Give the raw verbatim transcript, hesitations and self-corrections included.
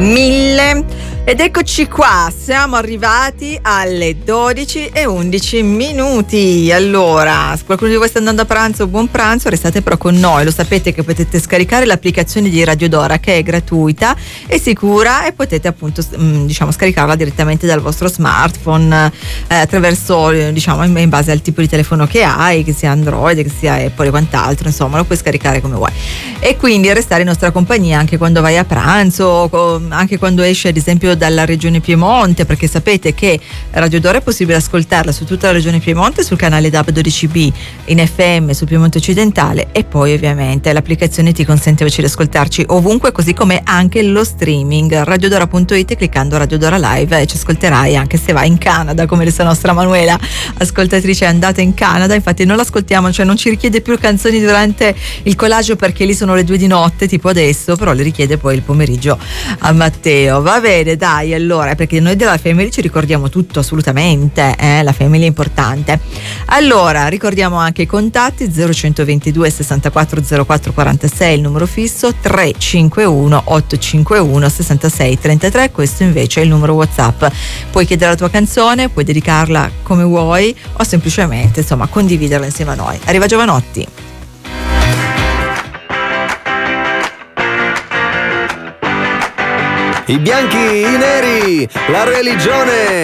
mille. Ed eccoci qua, siamo arrivati alle dodici e undici minuti. Allora, se qualcuno di voi sta andando a pranzo, buon pranzo, restate però con noi. Lo sapete che potete scaricare l'applicazione di Radio Dora, che è gratuita e sicura, e potete appunto diciamo scaricarla direttamente dal vostro smartphone eh, attraverso diciamo in, in base al tipo di telefono che hai, che sia Android, che sia Apple e quant'altro, insomma lo puoi scaricare come vuoi e quindi restare in nostra compagnia anche quando vai a pranzo, anche quando esci ad esempio dalla regione Piemonte, perché sapete che Radio Dora è possibile ascoltarla su tutta la regione Piemonte sul canale D A B dodici B, in F M sul Piemonte occidentale, e poi ovviamente l'applicazione ti consente invece di ascoltarci ovunque, così come anche lo streaming radiodora punto it, cliccando Radio Dora Live, e ci ascolterai anche se vai in Canada, come la nostra Manuela ascoltatrice è andata in Canada. Infatti non l'ascoltiamo, cioè non ci richiede più canzoni durante il collage perché lì sono le due di notte tipo adesso, però le richiede poi il pomeriggio a Matteo. Va bene, dai, allora, perché noi della Family ci ricordiamo tutto assolutamente, eh? La Family è importante. Allora ricordiamo anche i contatti: zero centoventidue sessantaquattro zero quattro quarantasei il numero fisso, tre cinque uno otto cinque uno sessantasei trentatré, questo invece è il numero WhatsApp. Puoi chiedere la tua canzone, puoi dedicarla come vuoi o semplicemente insomma condividerla insieme a noi. Arriva Giovanotti. I bianchi, i neri, la religione